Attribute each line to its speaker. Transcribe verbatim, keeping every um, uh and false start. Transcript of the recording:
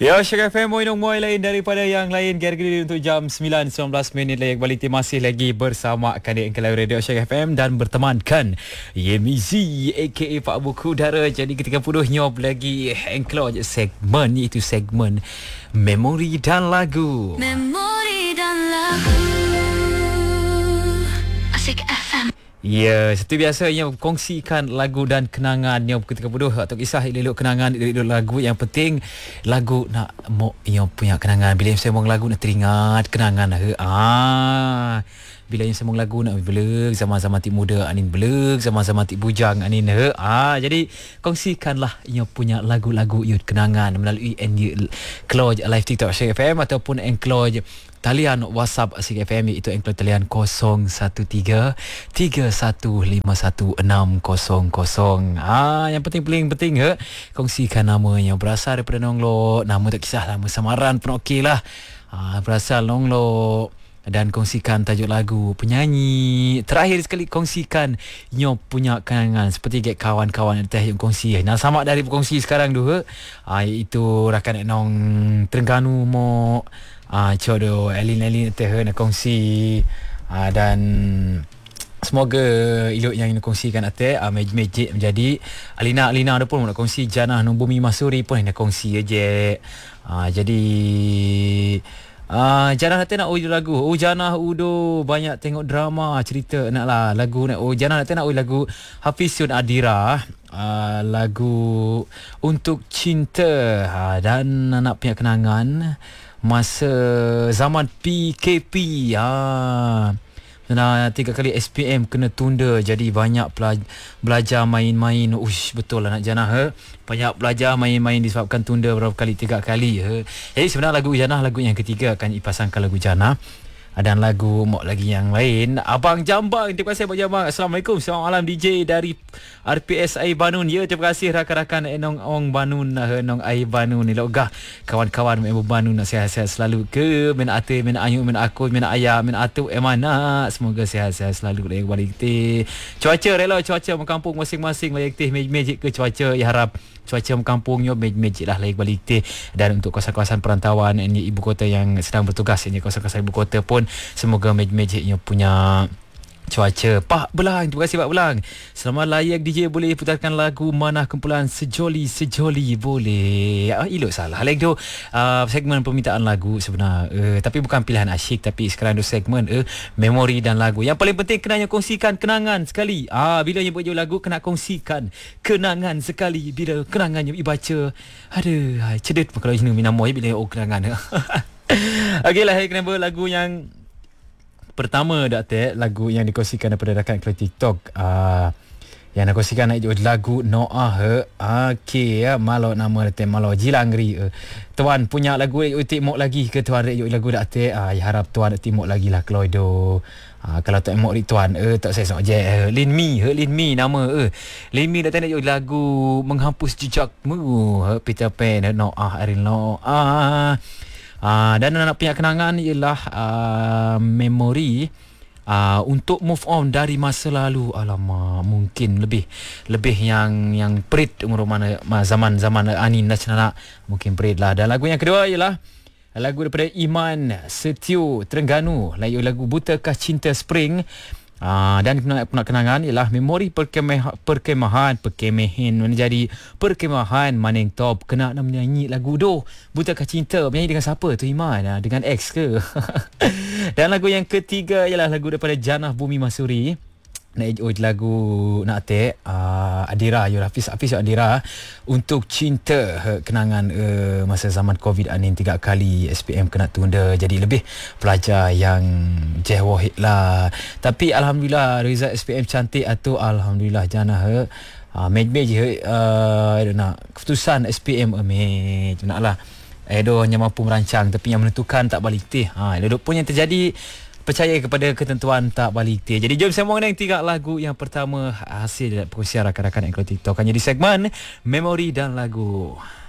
Speaker 1: Ya, Syek F M Moinong Moi lain daripada yang lain. Gergiri untuk jam sembilan sembilan belas minit lagi. Kembali masih lagi bersama Kandik Engkelau Radio Syek F M dan bertemankan Yemizi aka Pak Buku Dara. Jadi ketika puluh nyob lagi Engkelau segmen, iaitu segmen Memori dan Lagu.
Speaker 2: Memori dan Lagu Asik F M.
Speaker 1: Ya, seperti biasanya kongsikan lagu dan kenangannya ketika bodoh atau kisah elok kenangan elok lagu. Yang penting lagu nak mau yang punya kenangan. Bila saya sembang lagu nak teringat kenangan. Ah, bila yang sembang lagu nak beleg zaman-zaman tik muda anin beleg zaman-zaman tik bujang anin he. Ah, jadi kongsikanlah yang punya lagu-lagu yut kenangan melalui N U Cloj live TikTok Syek F M ataupun Cloj talian WhatsApp Asik F M, iaitu engkau talian kosong satu tiga tiga satu lima satu enam kosong kosong. Ah, yang penting paling penting he, kongsikan nama yang berasal daripada Nonglo. Nama tak kisah, nama samaran pun okey lah. Ah, berasal Nonglo. Dan kongsikan tajuk lagu, penyanyi. Terakhir sekali kongsikan nyo punya kenangan seperti get kawan-kawan yang teh yang kongsi. Nah, sama dari berkongsi sekarang tu he. Ah, iaitu rakan nong Terengganu mo Ah, codo Elin-Elin teh nak kongsi. Ah, dan semoga ilok yang nak kongsikan ate ah, magic menjadi. Alina Alina ada pun nak kongsi Janah Nung Bumi Masuri pun nak kongsi aje. Ah, jadi Ah, Janah nanti nak uji lagu. Oh, Janah udo banyak tengok drama cerita nak lah lagu nak. Oh, Janah nanti nak uji lagu Hafizun Adira. Ah, lagu Untuk Cinta. Ah, dan nak punya kenangan masa zaman P K P. Ah, Nah, tiga kali S P M kena tunda. Jadi banyak pelaj- belajar main-main. Ush, betul lah nak Janah he. Banyak belajar main-main disebabkan tunda berapa kali, tiga kali he. Jadi sebenarnya lagu Janah lagu yang ketiga akan dipasangkan lagu Janah. Dan lagu mok lagi yang lain. Abang Jambang, terima kasih Abang Jambang. Assalamualaikum. Selamat malam D J dari R P S Air Banun. Ya, terima kasih rakan-rakan Enong Ong Banun, Enong Air Banun ni logah. Kawan-kawan member Banun nak sihat-sihat selalu ke. Min ate, min ayu, min aku, min ayah, min atu emana. Semoga sihat-sihat selalu lagi balik teh. Cuaca rela cuaca mengkampung masing-masing lagi teh magic ke cuaca ya harap cuaca kampungnya magic lah lagi balik teh. Dan untuk kawasan-kawasan perantauan ini ibu kota yang sedang bertugas ini kawasan-kawasan ibu kota pun semoga magic-magicnya punya cuaca. Pak Belang, terima kasih Pak Belang. Selamat layak D J boleh putarkan lagu Mana Kumpulan Sejoli-Sejoli boleh. Ah, elok salah. Lagi tu uh, segmen permintaan lagu sebenar. Uh, tapi bukan pilihan asyik, tapi sekarang tu segmen uh, memori dan lagu. Yang paling penting kena kongsikan kenangan sekali. Ah, bila nyebut je lagu kena kongsikan kenangan sekali. Bila kenangannya dibaca, aduh, cedek kalau jenis minamoy bila oh kenangan. Okeylah, hai kenapa lagu yang pertama dak teh lagu yang dikongsikan daripada rakan kelas TikTok. Ah, yang nak kongsikan nak lagu Noah he. Okey ya, malo nama teh malo Jilangri. Uh. Tuan punya lagu utik mok lagi ke tuan rek lagu dak teh. Ah, ya harap tuan nak timok lagi lah Kloido. Ah, kalau tak mok ri tuan eh tak saya sok je. Uh, Lin Mi he, Lin Mi nama eh. Uh. Lin Mi dak teh nak lagu Menghapus Jejakmu. Uh, Peter Pan uh, Noah Ariel Noah. Uh, dan nak punya kenangan ialah uh, memori uh, untuk move on dari masa lalu. Alamak, mungkin lebih lebih yang yang perit umur mana zaman-zaman Anin Nasional mungkin perit lah. Dan lagu yang kedua ialah lagu daripada Iman Setio Terengganu, lagu lagu Butakah Cinta Spring. Ah, dan nak kenangan ialah memori perkemah, perkemahan perkemahan menjadi perkemahan maning top kena nak menyanyi lagu doh Butakah Cinta. Menyanyi dengan siapa tu Iman? Ah, dengan ex ke? Dan lagu yang ketiga ialah lagu daripada Janah Bumi Masuri. Nak oh, lagu nak te uh, Adira yo Hafiz Hafiz Adira Untuk Cinta. Kenangan uh, masa zaman Covid anin tiga kali S P M kena tunda, jadi lebih pelajar yang jewahit lah. Tapi alhamdulillah result S P M cantik atau alhamdulillah Janah uh, mej-mej uh, nak keputusan S P M amej naklah Edo hanya mampu merancang tapi yang menentukan tak balik teh. Ha, Edo pun yang terjadi percaya kepada ketentuan tak balik teh. Jadi jom sembang dengan tiga lagu yang pertama hasil perkongsian rakan-rakan yang kalau TikTok. Hanya di segmen memori dan lagu.